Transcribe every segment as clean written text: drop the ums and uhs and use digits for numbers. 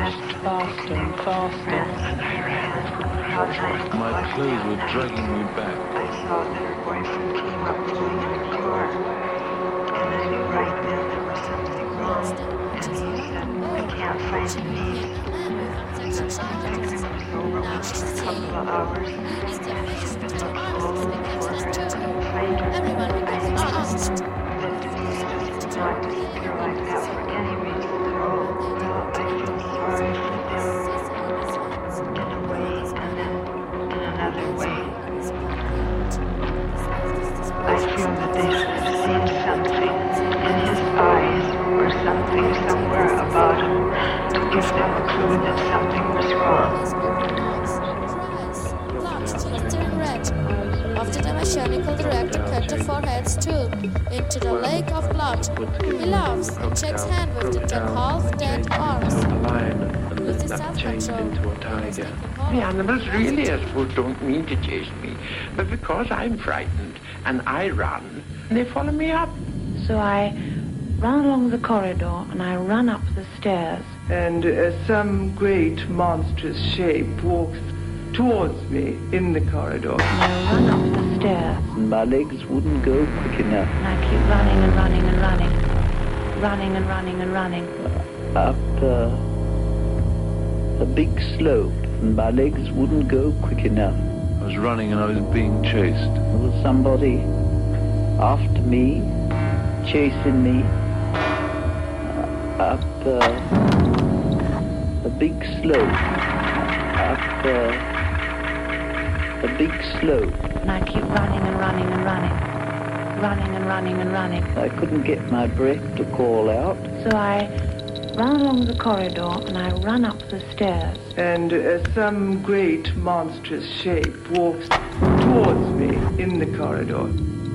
just faster and faster. And I ran for life. My clothes were dragging me back. I saw that her boyfriend came up to me in the door. And I knew right then there was something wrong. And he said, I can't find the meat. And I was over within a couple of hours. She'd been all over for her. I couldn't find her. I didn't that not disappear like that for any reason at all. Well, I feel sorry for them in a way and then in another way. I feel that they should have seen something in his eyes or something somewhere about him to give them a clue that something was wrong. After the mechanical director cut the foreheads too into the lake of blood, he laughs and shakes hands with the half-dead arms. With his self-control. The animals really, I suppose, don't mean to chase me, but because I'm frightened and I run, they follow me up. So I run along the corridor and I run up the stairs. And some great monstrous shape walks towards me in the corridor. And I run up the stairs. My legs wouldn't go quick enough. And I keep running and running and running. Running and running and running. Up a big slope, and my legs wouldn't go quick enough. I was running and I was being chased. There was somebody after me, chasing me, up a big slope, up a big slope. And I keep running and running and running. Running and running and running. I couldn't get my breath to call out. So I run along the corridor and I run up the stairs. And some great monstrous shape walks towards me in the corridor.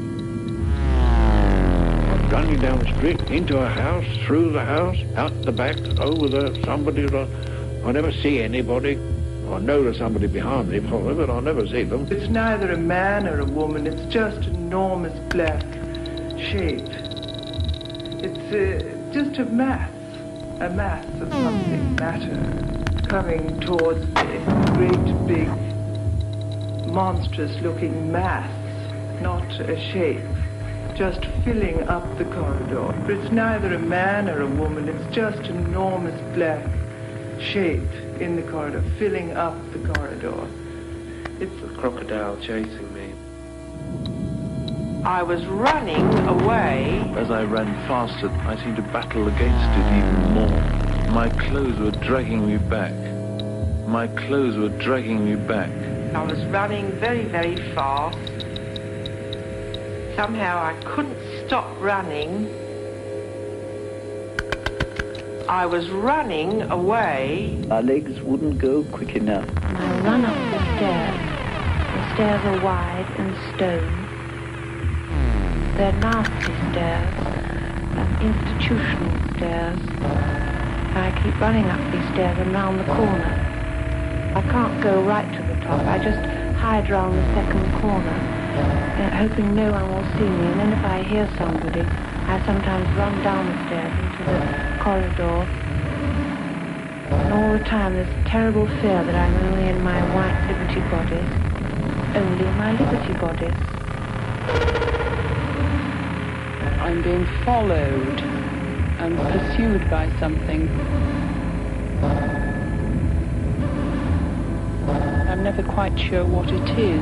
Running down the street, into a house, through the house, out the back, over somebody. I never see anybody. I know there's somebody behind me, but I never see them. It's neither a man or a woman. It's just an enormous black shape. It's just a mass of something, matter, coming towards me. Great, big, monstrous-looking mass, not a shape. Just filling up the corridor. But it's neither a man or a woman. It's just an enormous black shape in the corridor, filling up the corridor. It's a crocodile chasing me. I was running away. As I ran faster, I seemed to battle against it even more. My clothes were dragging me back. My clothes were dragging me back. I was running very, very fast. Somehow I couldn't stop running. I was running away. My legs wouldn't go quick enough. And I run up the stairs. The stairs are wide and stone. They're nasty stairs, institutional stairs. I keep running up these stairs and round the corner. I can't go right to the top. I just hide round the second corner, hoping no one will see me. And then if I hear somebody, I sometimes run down the stairs into the corridor. And all the time there's a terrible fear that I'm only in my white liberty bodice. Only in my liberty bodice. I'm being followed and pursued by something. I'm never quite sure what it is.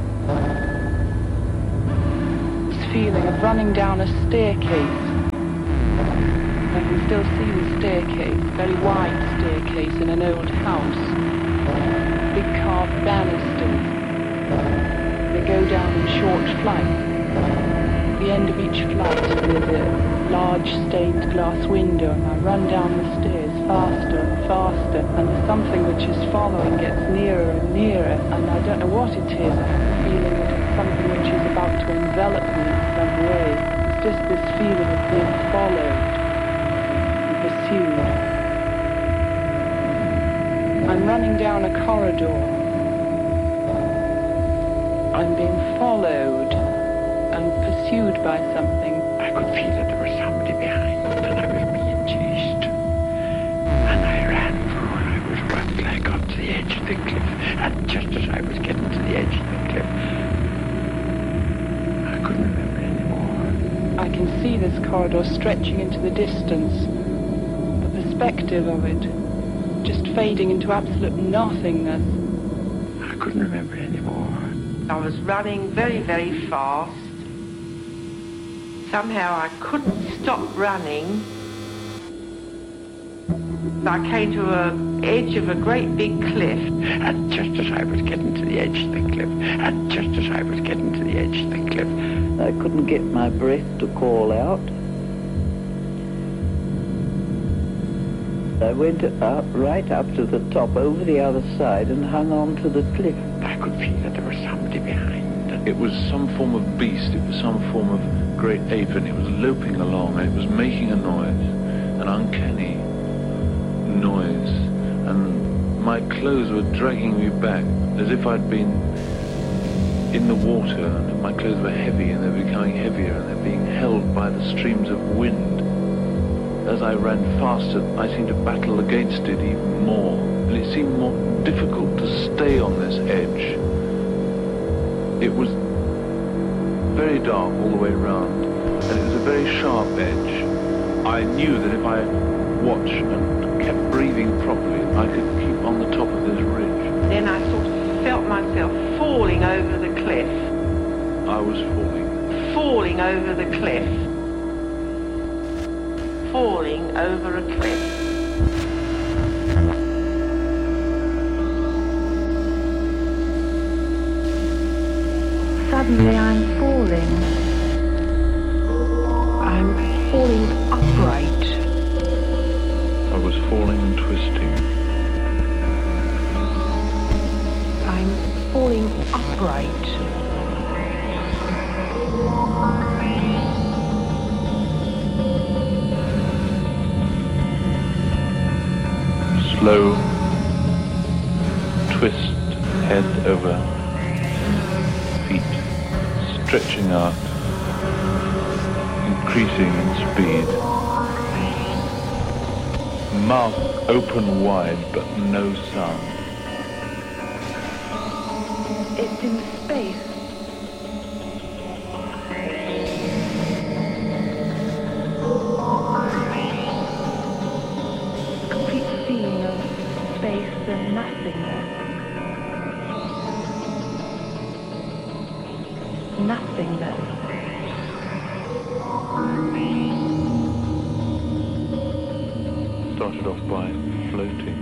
This feeling of running down a staircase. I can still see the staircase, very wide staircase in an old house. Big carved banisters. They go down in short flights. At the end of each flight there's a large stained glass window, and I run down the stairs faster and faster, and there's something which is following, gets nearer and nearer, and I don't know what it is. I have a feeling that it's something which is about to envelop me in some way. It's just this feeling of being followed and pursued. I'm running down a corridor. I'm being followed and pursued by something. I could feel that there was somebody behind, and I was being chased. And I ran for And just as I was getting to the edge of the cliff, I couldn't remember anymore. I can see this corridor stretching into the distance. The perspective of it, just fading into absolute nothingness. I couldn't remember anymore. I was running very, very fast. Somehow I couldn't stop running. I came to an edge of a great big cliff. And just as I was getting to the edge of the cliff, and just as I was getting to the edge of the cliff, I couldn't get my breath to call out. I went up, right up to the top, over the other side, and hung on to the cliff. I could feel that there was somebody behind. It was some form of beast, it was some form of great ape, and it was loping along, and it was making a noise, an uncanny noise, and my clothes were dragging me back as if I'd been in the water, and my clothes were heavy, and they were becoming heavier, and they're being held by the streams of wind. As I ran faster, I seemed to battle against it even more, and it seemed more difficult to stay on this edge. It was very dark all the way round, and it was a very sharp edge. I knew that if I watched and kept breathing properly, I could keep on the top of this ridge. Then I sort of felt myself falling over the cliff. I was falling. Falling over the cliff. Falling over a cliff. Suddenly I'm falling. I'm falling upright. I was falling and twisting. I'm falling upright. Slow twist, head over feet, stretching out, increasing in speed. Mouth open wide, but no sound. It's in space. Complete feeling of space and nothingness. Nothingness. Started off by floating.